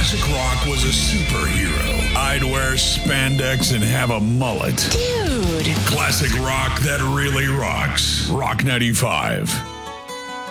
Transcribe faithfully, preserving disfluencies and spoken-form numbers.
classic rock was a superhero, I'd wear spandex and have a mullet. Dude. Classic rock that really rocks. Rock ninety-five.